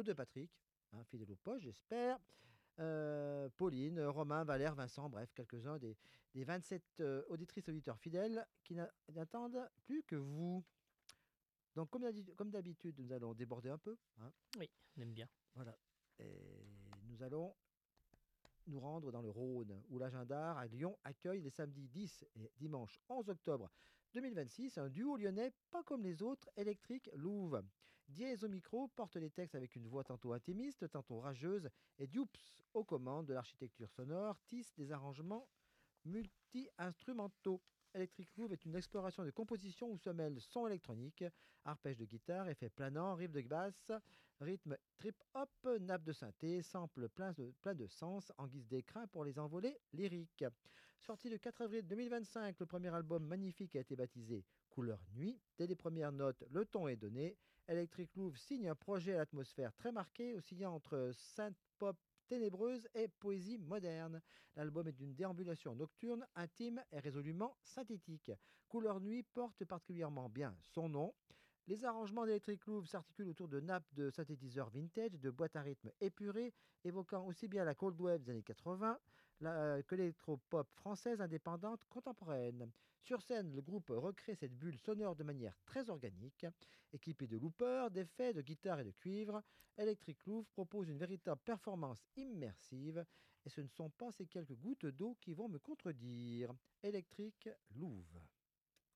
de Patrick, hein, fidèle au poste, j'espère. Pauline, Romain, Valère, Vincent, bref, quelques-uns des 27 auditrices et auditeurs fidèles qui n'attendent plus que vous. Donc, comme d'habitude, nous allons déborder un peu, hein. Oui, on aime bien. Voilà. Et nous allons nous rendre dans le Rhône, où l'agenda à Lyon accueille les samedis 10 et dimanche 11 octobre 2026 un duo lyonnais pas comme les autres, Électrique Louve. Dièse au micro porte les textes avec une voix tantôt intimiste, tantôt rageuse, et Dupes aux commandes de l'architecture sonore tisse des arrangements multi-instrumentaux. Electric Groove est une exploration de composition où se mêlent son électronique, arpège de guitare, effets planants, riff de basse, rythme trip-hop, nappe de synthé, sample plein de sens en guise d'écrin pour les envolées lyriques. Sorti le 4 avril 2025, le premier album magnifique a été baptisé Couleur Nuit. Dès les premières notes, le ton est donné. Electric Groove signe un projet à l'atmosphère très marquée, oscillant entre synth-pop ténébreuse et poésie moderne. L'album est d'une déambulation nocturne, intime et résolument synthétique. Couleur Nuit porte particulièrement bien son nom. Les arrangements d'Electric Groove s'articulent autour de nappes de synthétiseurs vintage, de boîtes à rythme épurées, évoquant aussi bien la cold wave des années 80 que l'électropop française indépendante contemporaine. Sur scène, le groupe recrée cette bulle sonore de manière très organique. Équipé de loopers, d'effets, de guitare et de cuivre, Electric Groove propose une véritable performance immersive et ce ne sont pas ces quelques gouttes d'eau qui vont me contredire. Electric Louvre.